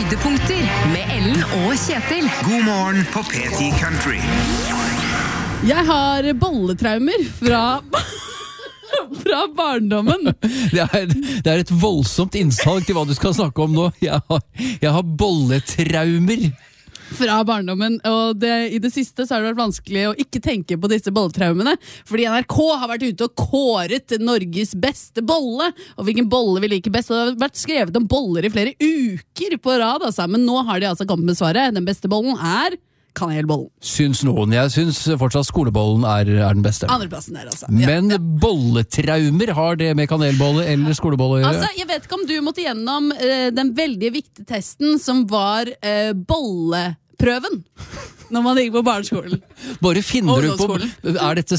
Høydepunkter med Ellen og Kjetil. God morgen på P10 Country. Jeg har bolletraumer fra barndommen. Det er et voldsomt innsalg til hva du skal snakke om nå. Jeg har bolletraumer. Fra barndommen, og i det siste så har det vært vanskelig å ikke tenke på disse bolletraumene, fordi NRK har vært ute og kåret Norges beste bolle, og hvilken bolle vi liker best, og det har vært skrevet om boller i flere uker på rad, altså. Men nå har de altså kommet med svaret. Den beste bollen er kanelbollen. Syns noen. Jeg syns fortsatt skolebollen er den beste. Andreplassen der, altså. Men bolletraumer, har det med kanelbolle eller skolebolle å gjøre? Altså, jeg vet ikke om du måtte gjennom den veldig viktige testen som var bolleprøven når man gikk på barneskolen. Bare finner du på, er dette